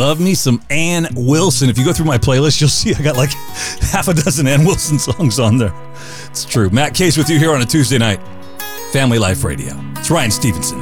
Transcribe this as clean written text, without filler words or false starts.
Love me some Ann Wilson. If you go through my playlist, you'll see I got like half a dozen Ann Wilson songs on there. It's true. Matt Case with you here on a Tuesday night. Family Life Radio. It's Ryan Stevenson.